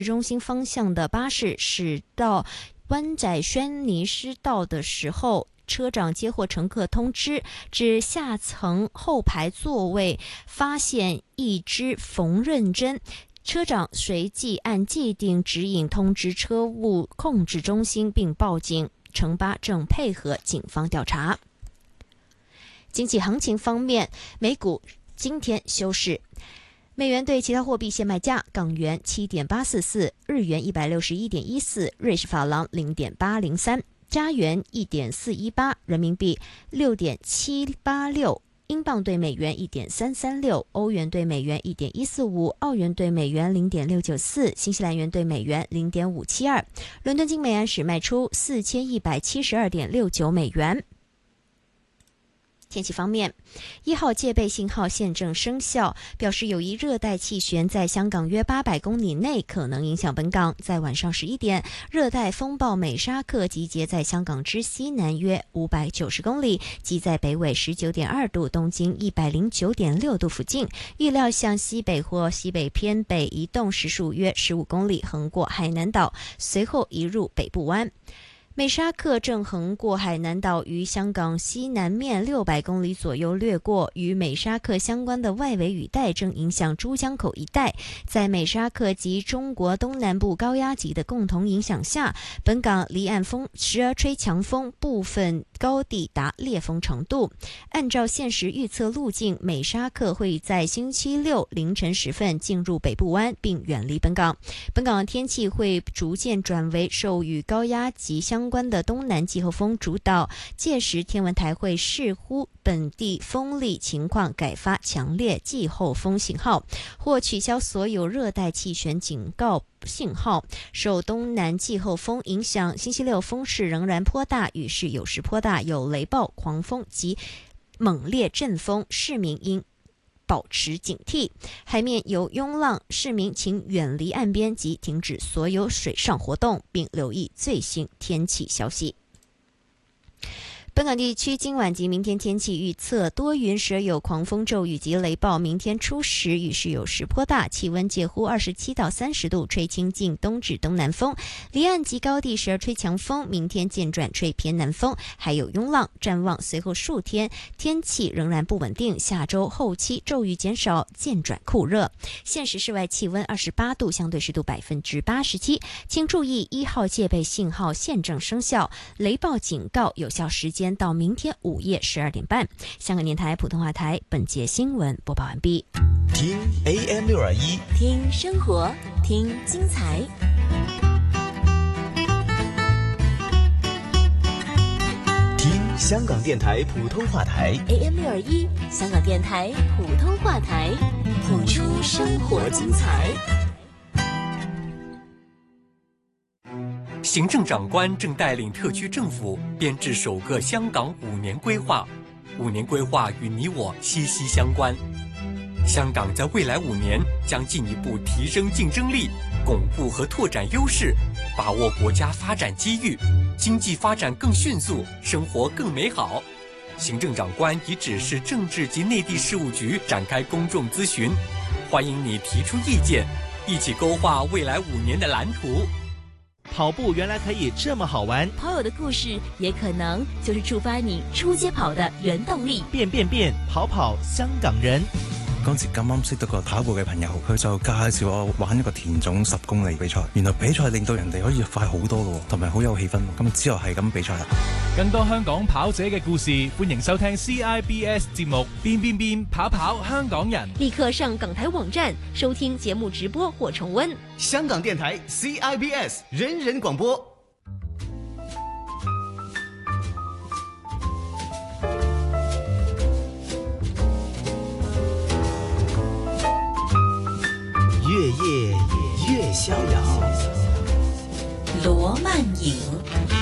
中心方向的巴士驶到湾仔轩尼诗道的时候，车长接获乘客通知，至下层后排座位发现一支缝纫针。车长随即按既定指引通知车务控制中心并报警，城巴正配合警方调查。经济行情方面，美股今天休市。美元对其他货币现卖价：港元7.844，日元161.14，瑞士法郎0.803，加元1.418，人民币6.786，英镑对美元1.336，欧元对美元1.145，澳元对美元0.694，新西兰元对美元0.572。伦敦金每安士卖出4172.69美元。天气方面，1号戒备信号现正生效，表示有一热带气旋在香港约800公里内可能影响本港。在晚上11点，热带风暴美沙克集结在香港之西南约590公里，即在北纬19.2度、东经109.6度附近，预料向西北或西北偏北移动，时速约15公里，横过海南岛，随后移入北部湾。美沙克正横过海南岛，于香港西南面600公里左右掠过，与美沙克相关的外围雨带正影响珠江口一带。在美沙克及中国东南部高压脊的共同影响下，本港离岸风时而吹强风，部分高地达烈风程度。按照现时预测路径，美沙克会在星期六凌晨时分进入北部湾并远离本港。本港天气会逐渐转为受与高压脊相关的东南季候风主导，届时天文台会视乎本地风力情况改发强烈季候风信号，或取消所有热带气旋警告信号。受东南季候风影响，星期六风势仍然颇大，雨势有时颇大，有雷暴、狂风及猛烈阵风，市民应保持警惕。海面有涌浪，市民请远离岸边及停止所有水上活动，并留意最新天气消息。本港地区今晚及明天天气预测：多云，时而有狂风骤雨及雷暴。明天初时雨势有时颇大，气温介乎27到30度，吹清劲东至东南风。离岸及高地时而吹强风，明天渐转吹偏南风，还有涌浪。展望随后数天天气仍然不稳定，下周后期骤雨减少，渐转酷热。现时室外气温28度，相对湿度87%。请注意1号戒备信号现正生效，雷暴警告有效时间到明天午夜12点半。香港电台普通话台本节新闻播报完毕。 听 AM621， 听生活，听精彩。 听香港电台普通话台 AM621，香港电台普通话台，谱出生活精彩。 行政长官正带领特区政府编制首个香港5年规划，5年规划与你我息息相关。香港在未来5年将进一步提升竞争力，巩固和拓展优势，把握国家发展机遇，经济发展更迅速，生活更美好。行政长官已指示政治及内地事务局展开公众咨询，欢迎你提出意见，一起勾画未来5年的蓝图。 跑步原来可以这么好玩， 跑友的故事也可能就是触发你出街跑的原动力。 变跑跑香港人。 嗰時咁啱識到個跑步嘅朋友，佢就介紹我玩一個田總10公里比賽。原來比賽令到人哋可以快好多嘅，同埋好有氣氛。咁之後係咁比賽啦。 更多香港跑者嘅故事，歡迎收聽 CIBS 節目變跑跑香港人。 立刻上港台網站收聽節目直播或重溫。 香港電台 CIBS 人人廣播。 越夜越逍遥， 罗曼影。